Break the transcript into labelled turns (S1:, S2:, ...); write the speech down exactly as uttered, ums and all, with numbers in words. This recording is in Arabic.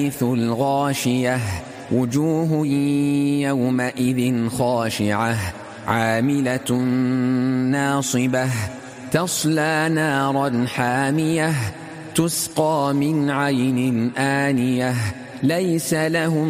S1: الغاشية وجوه يومئذ خاشعة عاملة ناصبة تصلى نارا حامية تسقى من عين آنية ليس لهم